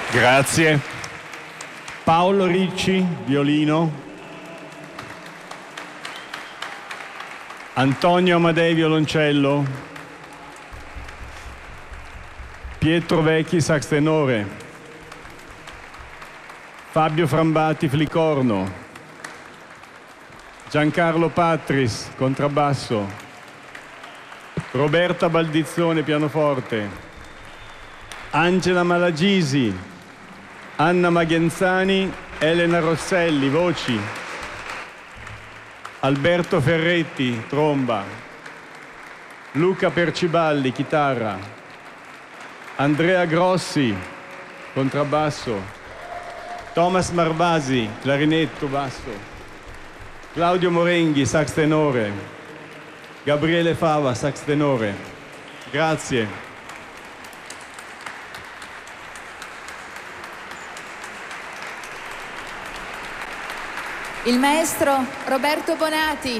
Grazie. Paolo Ricci, violino. Antonio Amadei, violoncello. Pietro Vecchi, sax tenore. Fabio Frambati, flicorno. Giancarlo Patris, contrabbasso. Roberta Baldizzone, pianoforte. Angela Malagisi, Anna Maghenzani, Elena Rosselli, voci. Alberto Ferretti, tromba. Luca Perciballi, chitarra. Andrea Grossi, contrabbasso. Thomas Marvasi, clarinetto, basso. Claudio Morenghi, sax tenore. Gabriele Fava, sax tenore. Grazie. Il maestro Roberto Bonati.